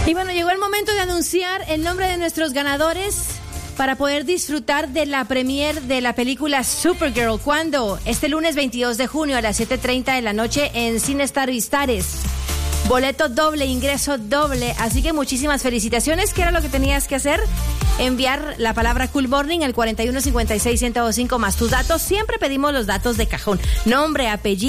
Y bueno, llegó el momento de anunciar el nombre de nuestros ganadores para poder disfrutar de la premiere de la película Supergirl. ¿Cuándo? Este lunes 22 de junio a las 7:30 de la noche en Cinestar Vistares. Boleto doble, ingreso doble. Así que muchísimas felicitaciones. ¿Qué era lo que tenías que hacer? Enviar la palabra Cool Morning al 4156-1025 más tus datos. Siempre pedimos los datos de cajón. Nombre, apellido.